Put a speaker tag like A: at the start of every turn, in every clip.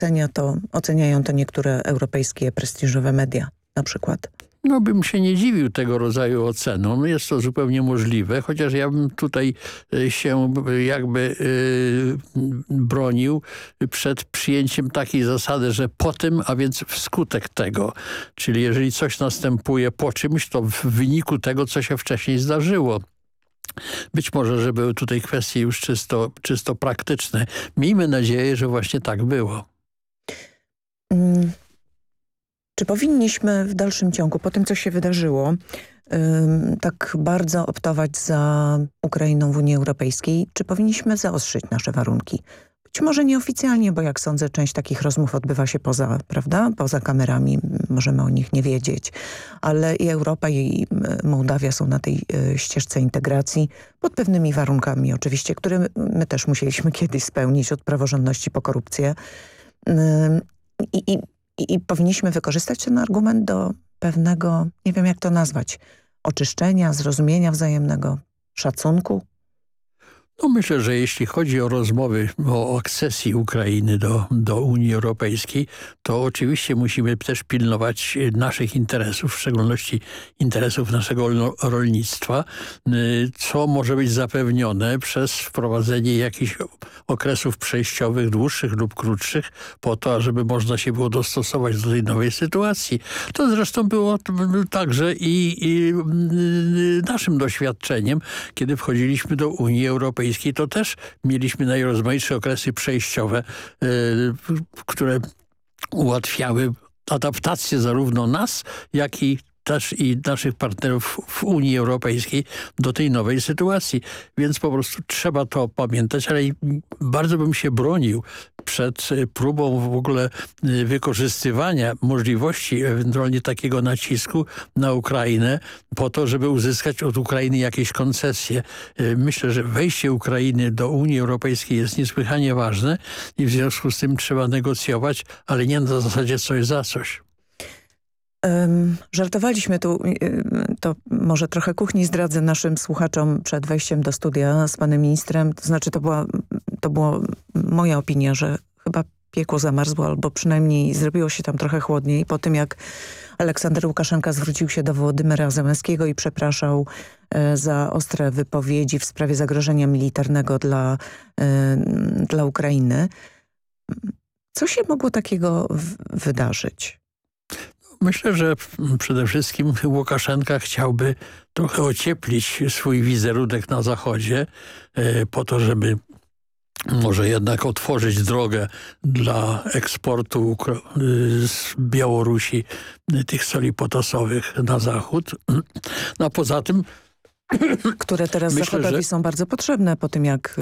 A: Oceniają to niektóre europejskie prestiżowe media na przykład.
B: No bym się nie dziwił tego rodzaju ocenom. Jest to zupełnie możliwe, chociaż ja bym tutaj się jakby bronił przed przyjęciem takiej zasady, że po tym, a więc wskutek tego. Czyli jeżeli coś następuje po czymś, to w wyniku tego, co się wcześniej zdarzyło. Być może, że były tutaj kwestie już czysto praktyczne. Miejmy nadzieję, że właśnie tak było.
A: Czy powinniśmy w dalszym ciągu, po tym co się wydarzyło, tak bardzo optować za Ukrainą w Unii Europejskiej? Czy powinniśmy zaostrzyć nasze warunki? Być może nieoficjalnie, bo jak sądzę, część takich rozmów odbywa się poza kamerami. Możemy o nich nie wiedzieć. Ale i Europa, i Mołdawia są na tej ścieżce integracji pod pewnymi warunkami oczywiście, które my też musieliśmy kiedyś spełnić, od praworządności po korupcję. I powinniśmy wykorzystać ten argument do pewnego, nie wiem jak to nazwać, oczyszczenia, zrozumienia wzajemnego, szacunku.
B: No myślę, że jeśli chodzi o rozmowy o akcesji Ukrainy do Unii Europejskiej, to oczywiście musimy też pilnować naszych interesów, w szczególności interesów naszego rolnictwa, co może być zapewnione przez wprowadzenie jakichś okresów przejściowych, dłuższych lub krótszych, po to, żeby można się było dostosować do tej nowej sytuacji. To zresztą było także i naszym doświadczeniem, kiedy wchodziliśmy do Unii Europejskiej. To też mieliśmy najrozmaitsze okresy przejściowe, które ułatwiały adaptację zarówno nas, jak i też i naszych partnerów w Unii Europejskiej do tej nowej sytuacji. Więc po prostu trzeba to pamiętać, ale bardzo bym się bronił przed próbą w ogóle wykorzystywania możliwości ewentualnie takiego nacisku na Ukrainę po to, żeby uzyskać od Ukrainy jakieś koncesje. Myślę, że wejście Ukrainy do Unii Europejskiej jest niesłychanie ważne i w związku z tym trzeba negocjować, ale nie na zasadzie coś za coś.
A: Żartowaliśmy tu, to może trochę kuchni zdradzę naszym słuchaczom przed wejściem do studia z panem ministrem. To znaczy to była moja opinia, że chyba piekło zamarzło, albo przynajmniej zrobiło się tam trochę chłodniej po tym, jak Aleksander Łukaszenka zwrócił się do Wołodymyra Zełenskiego i przepraszał za ostre wypowiedzi w sprawie zagrożenia militarnego dla Ukrainy. Co się mogło takiego wydarzyć?
B: Myślę, że przede wszystkim Łukaszenka chciałby trochę ocieplić swój wizerunek na Zachodzie po to, żeby może jednak otworzyć drogę dla eksportu z Białorusi tych soli potasowych na Zachód. No a poza tym
A: które teraz Zachodowi są bardzo potrzebne po tym, jak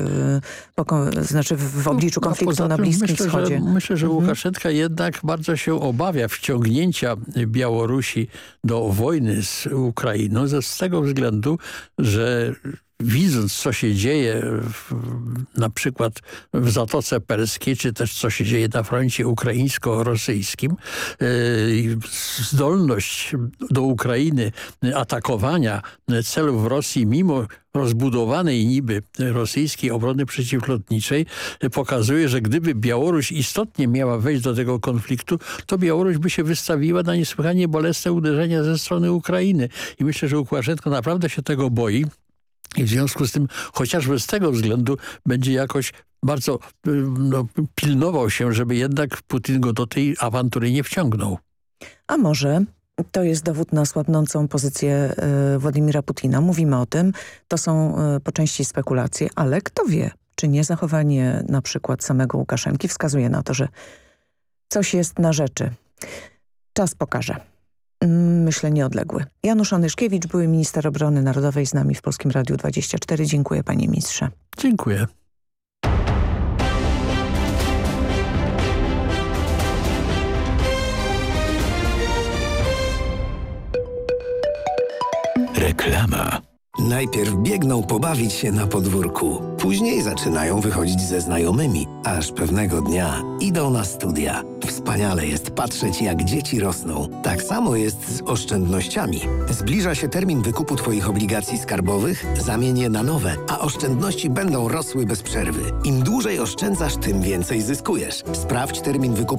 A: w obliczu konfliktu na Bliskim Wschodzie.
B: Myślę, że Łukaszenka jednak bardzo się obawia wciągnięcia Białorusi do wojny z Ukrainą z tego względu, że widząc, co się dzieje na przykład w Zatoce Perskiej, czy też co się dzieje na froncie ukraińsko-rosyjskim, zdolność do Ukrainy atakowania celów Rosji mimo rozbudowanej niby rosyjskiej obrony przeciwlotniczej pokazuje, że gdyby Białoruś istotnie miała wejść do tego konfliktu, to Białoruś by się wystawiła na niesłychanie bolesne uderzenia ze strony Ukrainy. I myślę, że Łukaszenko naprawdę się tego boi. I w związku z tym, chociażby z tego względu, będzie jakoś bardzo pilnował się, żeby jednak Putin go do tej awantury nie wciągnął.
A: A może to jest dowód na słabnącą pozycję Władimira Putina. Mówimy o tym, to są po części spekulacje, ale kto wie, czy nie zachowanie na przykład samego Łukaszenki wskazuje na to, że coś jest na rzeczy. Czas pokaże. Myślę nieodległy. Janusz Onyszkiewicz, były minister obrony narodowej, z nami w Polskim Radiu 24. Dziękuję, panie ministrze.
B: Dziękuję.
C: Reklama. Najpierw biegną pobawić się na podwórku, później zaczynają wychodzić ze znajomymi, aż pewnego dnia idą na studia. Wspaniale jest patrzeć, jak dzieci rosną. Tak Tak samo jest z oszczędnościami. Zbliża się termin wykupu Twoich obligacji skarbowych, zamień je na nowe, a oszczędności będą rosły bez przerwy. Im dłużej oszczędzasz, tym więcej zyskujesz. Sprawdź termin wykupu